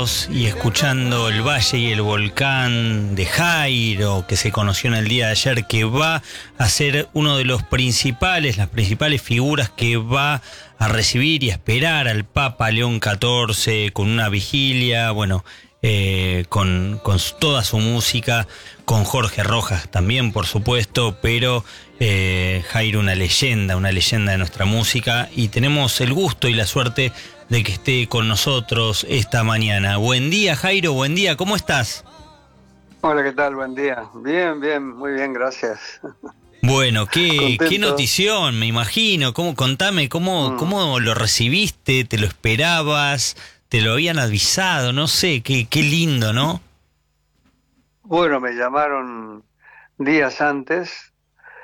voz y escuchando El Valle y el Volcán de Jairo, que se conoció en el día de ayer, que va a ser uno de las principales figuras que va a recibir y a esperar al Papa León XIV con una vigilia, bueno, con toda su música, con Jorge Rojas también, por supuesto, pero Jairo, una leyenda de nuestra música, y tenemos el gusto y la suerte de que esté con nosotros esta mañana. Buen día, Jairo, buen día, ¿cómo estás? Hola, ¿qué tal? Buen día. Bien, muy bien, gracias. Bueno, qué Contento. notición, me imagino. Contame, ¿cómo lo recibiste? ¿Te lo esperabas? ¿Te lo habían avisado? No sé, qué lindo, ¿no? Bueno, me llamaron días antes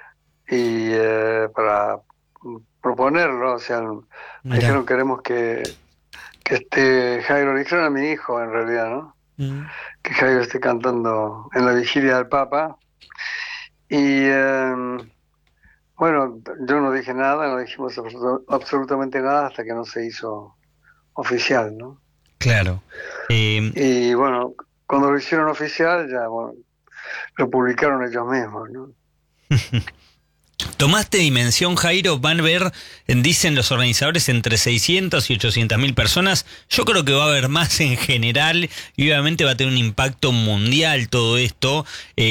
y para proponerlo, o sea, me Mirá. dijeron queremos que esté Jairo, le dijeron a mi hijo en realidad, ¿no? Mm. Que Jairo esté cantando en la vigilia del Papa. Y bueno, yo no dije nada, no dijimos absolutamente nada hasta que no se hizo oficial, ¿no? Claro. Eh, Y bueno, cuando lo hicieron oficial, ya bueno, lo publicaron ellos mismos, ¿no? Tomaste dimensión, Jairo, van a ver, dicen los organizadores, entre 600 y 800 mil personas. Yo creo que va a haber más en general y obviamente va a tener un impacto mundial todo esto.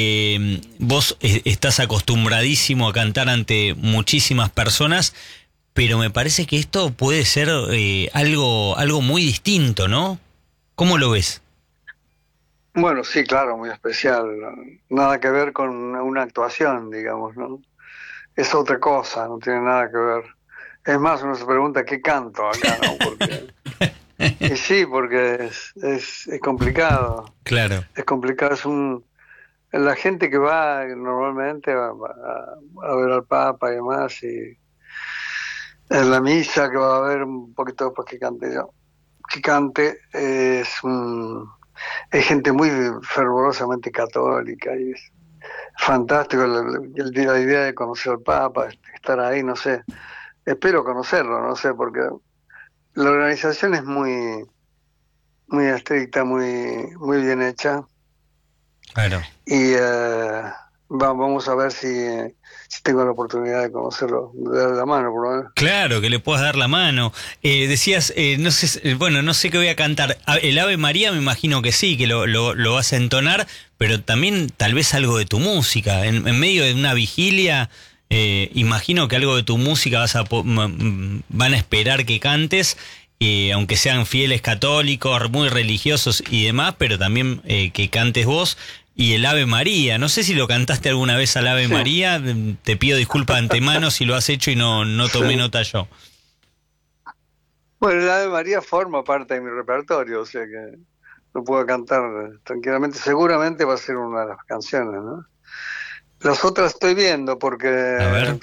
Vos estás acostumbradísimo a cantar ante muchísimas personas, pero me parece que esto puede ser algo muy distinto, ¿no? ¿Cómo lo ves? Bueno, sí, claro, muy especial. Nada que ver con una actuación, digamos, ¿no? Es otra cosa, no tiene nada que ver. Es más, uno se pregunta qué canto acá, ¿no? Y sí, porque es complicado. Claro. Es complicado, la gente que va normalmente va a ver al Papa y demás, y en la misa que va a haber un poquito después que cante yo, que cante, es gente muy fervorosamente católica y es fantástico la idea de conocer al Papa, estar ahí, no sé, espero conocerlo, no sé, porque la organización es muy estricta, muy bien hecha Claro. y vamos a ver si tengo la oportunidad de conocerlo, de dar la mano por lo menos. Claro, que le puedas dar la mano. Decías, no sé, bueno, no sé qué voy a cantar. El Ave María me imagino que sí, que lo vas a entonar, pero también tal vez algo de tu música. En medio de una vigilia, imagino que algo de tu música van a esperar que cantes, aunque sean fieles católicos, muy religiosos y demás, pero también que cantes vos. Y el Ave María, no sé si lo cantaste alguna vez al Ave Sí, María, te pido disculpas de antemano si lo has hecho y no tomé sí. nota yo. Bueno, la Ave María forma parte de mi repertorio, o sea que lo puedo cantar tranquilamente. Seguramente va a ser una de las canciones, ¿no? Las otras estoy viendo porque A ver,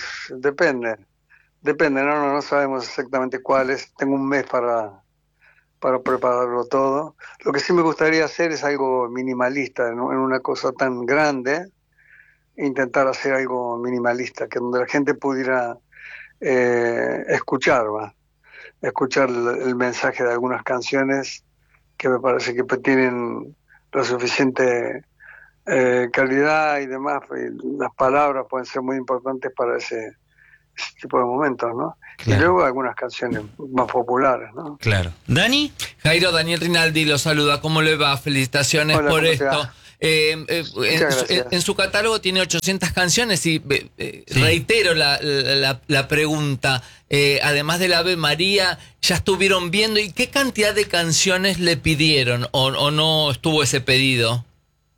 depende, no sabemos exactamente cuáles. Tengo un mes para prepararlo todo. Lo que sí me gustaría hacer es algo minimalista, ¿no? En una cosa tan grande, intentar hacer algo minimalista, que donde la gente pudiera escuchar, ¿va? Escuchar el mensaje de algunas canciones que me parece que tienen la suficiente calidad y demás, y las palabras pueden ser muy importantes para ese tipo de momentos, ¿no? Y claro, luego algunas canciones más populares, ¿no? claro. ¿Dani? Jairo, Daniel Rinaldi lo saluda. ¿Cómo le va? Felicitaciones Hola, por ¿cómo te esto. va? Muchas En gracias. su catálogo tiene 800 canciones y Sí. reitero la pregunta. Además del Ave María, ¿ya estuvieron viendo y qué cantidad de canciones le pidieron o no estuvo ese pedido?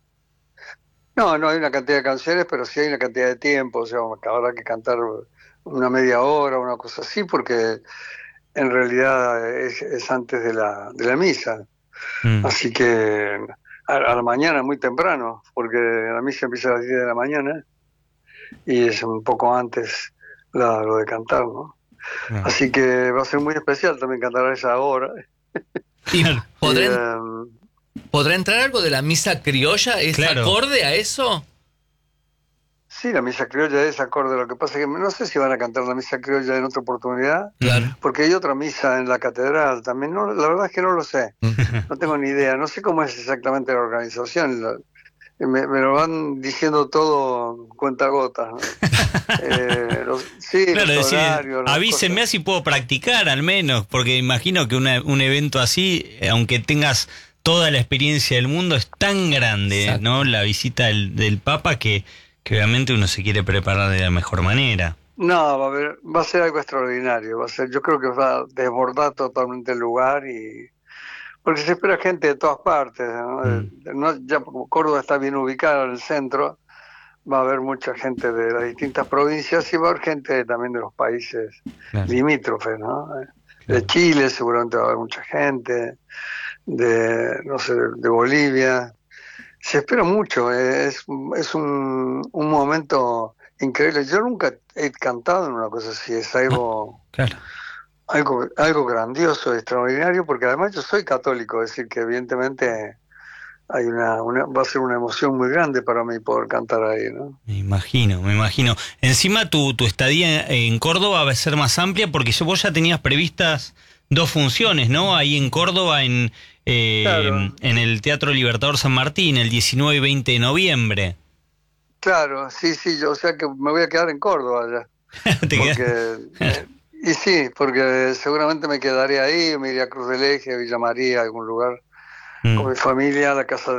No hay una cantidad de canciones, pero sí hay una cantidad de tiempo, o sea, habrá que cantar una media hora, una cosa así, porque en realidad es antes de la misa. Mm, Así que a la mañana, muy temprano, porque la misa empieza a las 10 de la mañana y es un poco antes lo de cantar, ¿no? no. Así que va a ser muy especial también cantar a esa hora. ¿Y Claro, Y podrá entrar algo de la misa criolla? ¿Es claro. acorde a eso? Sí, la misa criolla es acorde. Lo que pasa es que no sé si van a cantar la misa criolla en otra oportunidad, Claro. porque hay otra misa en la catedral también. No, la verdad es que no lo sé. No tengo ni idea. No sé cómo es exactamente la organización. Me lo van diciendo todo cuentagotas, ¿no? Sí, Claro, los decir, horarios, las avísenme cosas. así puedo practicar al menos, porque imagino que un evento así, aunque tengas toda la experiencia del mundo, es tan grande, Exacto. ¿no? La visita del Papa que obviamente uno se quiere preparar de la mejor manera. No, va a ser algo extraordinario. Yo creo que va a desbordar totalmente el lugar porque se espera gente de todas partes, ¿no? Mm, Ya como Córdoba está bien ubicada en el centro, va a haber mucha gente de las distintas provincias y va a haber gente también de los países claro, limítrofes, ¿no? De claro. Chile seguramente va a haber mucha gente, no sé, de Bolivia. Se espera mucho, es un momento increíble. Yo nunca he cantado en una cosa así, es Ah, algo, claro. algo grandioso, extraordinario, porque además yo soy católico, es decir, que evidentemente hay va a ser una emoción muy grande para mí poder cantar ahí, ¿no? Me imagino, me imagino. Encima tu estadía en Córdoba va a ser más amplia porque vos ya tenías previstas dos funciones, ¿no? Ahí en Córdoba, Claro, en el Teatro Libertador San Martín, el 19 y 20 de noviembre. claro, sí, sí, yo, o sea que me voy a quedar en Córdoba ya, ¿Te quedás? porque, y sí, porque seguramente me quedaré ahí, me iría a Cruz del Eje, a Villa María, a algún lugar, con Mm, mi familia, a la casa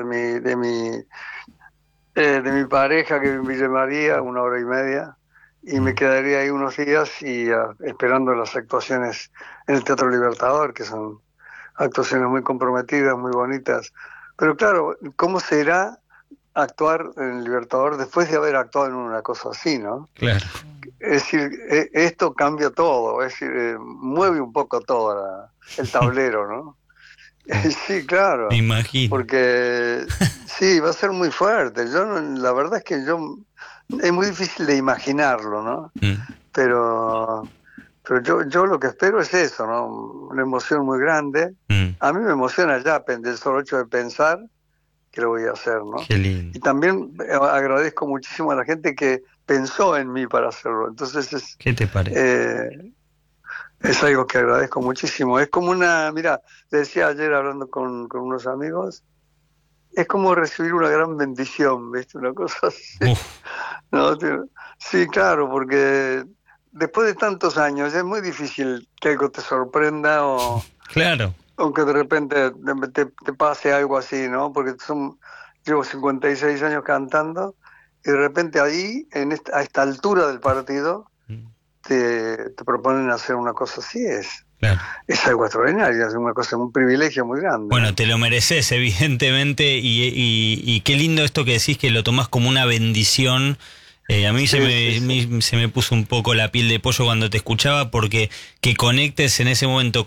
de mi pareja que vive en Villa María, 1 hora y media, y me mm. quedaría ahí unos días y esperando las actuaciones en el Teatro Libertador, que son actuaciones muy comprometidas, muy bonitas. Pero claro, ¿cómo será actuar en el Libertador después de haber actuado en una cosa así, ¿no? Claro, Es decir, esto cambia todo, es decir, mueve un poco todo el tablero, ¿no? claro. Sí, Me claro, imagino. porque sí, va a ser muy fuerte. La verdad es que es muy difícil de imaginarlo, ¿no? Mm, Pero, pero yo lo que espero es eso, ¿no? Una emoción muy grande. mm. A mí me emociona ya el solo hecho de pensar que lo voy a hacer, ¿no? Qué lindo. Y también agradezco muchísimo a la gente que pensó en mí para hacerlo. Entonces ¿Qué te parece? eh, es algo que agradezco muchísimo. Es como mira, le decía ayer hablando con unos amigos, es como recibir una gran bendición, ¿viste? Una cosa así. Uf, ¿No? Sí, claro, porque después de tantos años es muy difícil que algo te sorprenda claro. o que de repente te pase algo así, ¿no? Porque llevo 56 años cantando y de repente ahí, a esta altura del partido, Mm, te proponen hacer una cosa así. claro. Es algo extraordinario, es una cosa, un privilegio muy grande, Bueno, ¿no? te lo mereces, evidentemente, y qué lindo esto que decís que lo tomás como una bendición. A mí Sí, sí, sí. se me puso un poco la piel de pollo cuando te escuchaba, porque que conectes en ese momento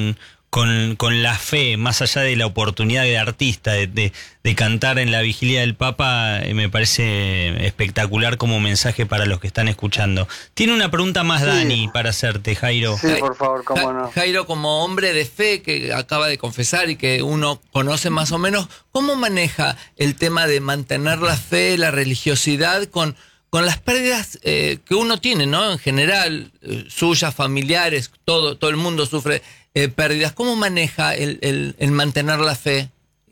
con la fe, más allá de la oportunidad de artista, de cantar en la vigilia del Papa, me parece espectacular como mensaje para los que están escuchando. Tiene una pregunta más Sí, Dani para hacerte, Jairo. sí, por favor, cómo no. Jairo, como hombre de fe que acaba de confesar y que uno conoce más o menos, ¿cómo maneja el tema de mantener la fe, la religiosidad con las pérdidas que uno tiene, ¿no? En general, suyas, familiares, todo el mundo sufre pérdidas. ¿Cómo maneja el mantener la fe?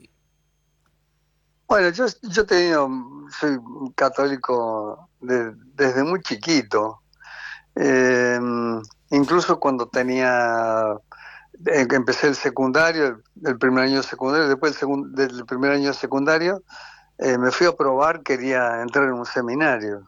Bueno, yo soy católico desde muy chiquito. Eh, Incluso cuando que empecé el secundario, el primer año de secundario, después del primer año de secundario, me fui a probar, quería entrar en un seminario.